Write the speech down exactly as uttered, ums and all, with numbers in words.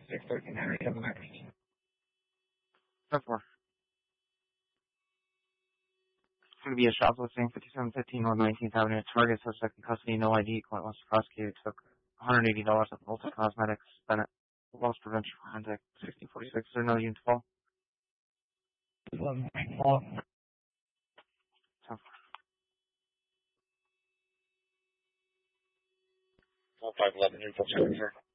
six thirteen Henry of Max. ten four. It's going to be a shop listing, fifty-seven fifteen North nineteenth Avenue. Target suspect in custody, no I D. Client wants to prosecute. Took one hundred eighty dollars at Volta Cosmetics. Bennett. Loss prevention for contact. sixteen forty-six. Is there no unit to fall? eleven fall. ten four. five eleven, info, sir.